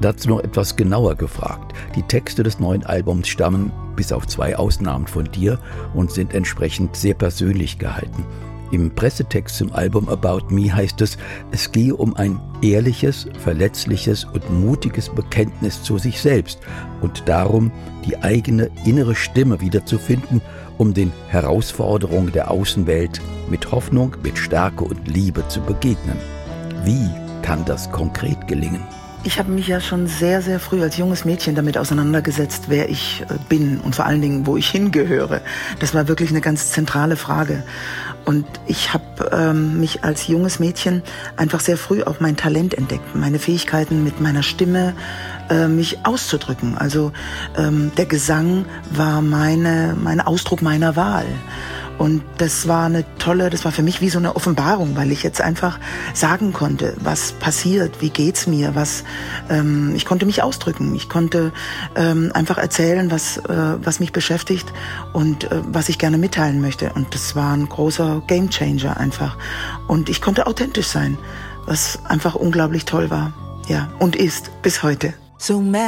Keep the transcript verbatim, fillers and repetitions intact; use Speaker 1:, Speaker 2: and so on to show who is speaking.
Speaker 1: Dazu noch etwas genauer gefragt. Die Texte des neuen Albums stammen bis auf zwei Ausnahmen von dir und sind entsprechend sehr persönlich gehalten. Im Pressetext zum Album About Me heißt es, es gehe um ein ehrliches, verletzliches und mutiges Bekenntnis zu sich selbst und darum, die eigene innere Stimme wiederzufinden, um den Herausforderungen der Außenwelt mit Hoffnung, mit Stärke und Liebe zu begegnen. Wie kann das konkret gelingen?
Speaker 2: Ich habe mich ja schon sehr, sehr früh als junges Mädchen damit auseinandergesetzt, wer ich bin und vor allen Dingen, wo ich hingehöre. Das war wirklich eine ganz zentrale Frage. Und ich habe ähm, mich als junges Mädchen einfach sehr früh auch mein Talent entdeckt, meine Fähigkeiten mit meiner Stimme, äh, mich auszudrücken. Also ähm, der Gesang war meine, mein Ausdruck meiner Wahl. Und das war eine tolle, das war für mich wie so eine Offenbarung, weil ich jetzt einfach sagen konnte, was passiert, wie geht's mir, was, ähm, ich konnte mich ausdrücken, ich konnte ähm, einfach erzählen, was, äh, was mich beschäftigt und äh, was ich gerne mitteilen möchte. Und das war ein großer Gamechanger einfach. Und ich konnte authentisch sein, was einfach unglaublich toll war, ja, und ist bis heute.
Speaker 3: So